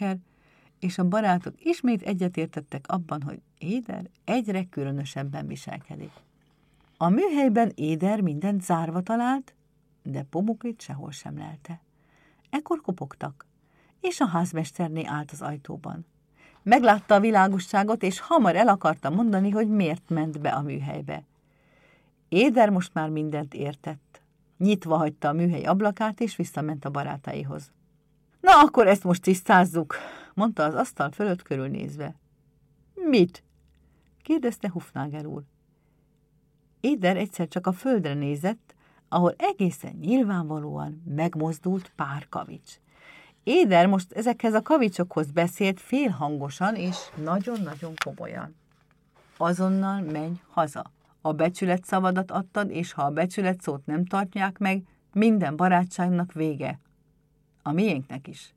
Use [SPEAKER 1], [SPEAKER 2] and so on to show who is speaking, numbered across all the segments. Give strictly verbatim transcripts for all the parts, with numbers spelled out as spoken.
[SPEAKER 1] Bernbacher, és a barátok ismét egyetértettek abban, hogy Éder egyre különösebben viselkedik. A műhelyben Éder mindent zárva talált, de Pumuklit sehol sem lelte. Ekkor kopogtak, és a házmesterné állt az ajtóban. Meglátta a világosságot, és hamar el akarta mondani, hogy miért ment be a műhelybe. Éder most már mindent értett. Nyitva hagyta a műhely ablakát, és visszament a barátaihoz. Na, akkor ezt most tisztázzuk, mondta az asztal fölött körülnézve. Mit? kérdezte Hufnagel úr. Éder egyszer csak a földre nézett, ahol egészen nyilvánvalóan megmozdult pár kavics. Éder most ezekhez a kavicsokhoz beszélt félhangosan és nagyon-nagyon komolyan. Azonnal menj haza. A becsület szavadat adtad, és ha a becsület szót nem tartják meg, minden barátságnak vége. A miénknek is.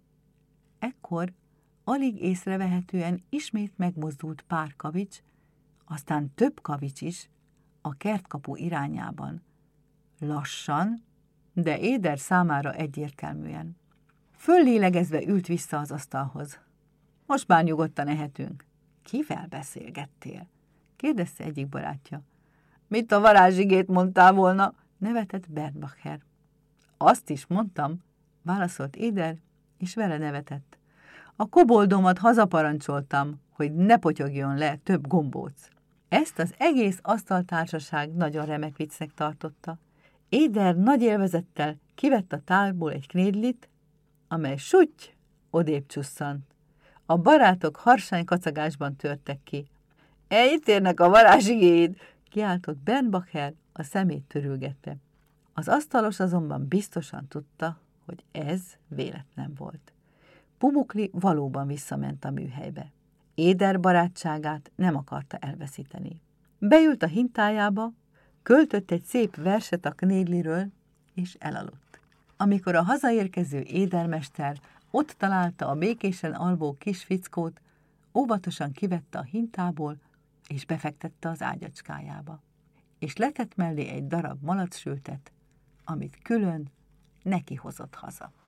[SPEAKER 1] Ekkor alig észrevehetően ismét megmozdult pár kavics, aztán több kavics is a kertkapu irányában. Lassan, de Éder számára egyértelműen. Föllélegezve ült vissza az asztalhoz. Most már nyugodtan ehetünk. Kivel beszélgettél? kérdezte egyik barátja. Mit a varázsigét mondtál volna? Nevetett Bernbacher. Azt is mondtam, válaszolt Éder, és vele nevetett. A koboldomat hazaparancsoltam, hogy ne potyogjon le több gombóc. Ezt az egész asztaltársaság nagyon remek viccnek tartotta. Éder nagy élvezettel kivett a tálból egy knédlit, amely sutty, odébb csusszant. A barátok harsány kacagásban törtek ki. Eltérnek a varázsigéid, kiáltott Bernbacher, a szemét törülgette. Az asztalos azonban biztosan tudta, hogy ez véletlen volt. Pumukli valóban visszament a műhelybe. Éder barátságát nem akarta elveszíteni. Beült a hintájába, költött egy szép verset a knédliről, és elaludt. Amikor a hazaérkező édermester ott találta a békésen alvó kis fickót, óvatosan kivette a hintából, és befektette az ágyacskájába. És letett mellé egy darab malacsültet, amit külön neki hozott haza.